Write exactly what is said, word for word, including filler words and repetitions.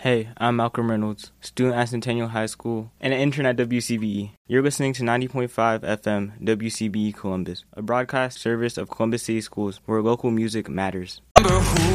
Hey, I'm Malcolm Reynolds, student at Centennial High School and an intern at W C B E. You're listening to ninety point five F M W C B E Columbus, a broadcast service of Columbus City Schools where local music matters.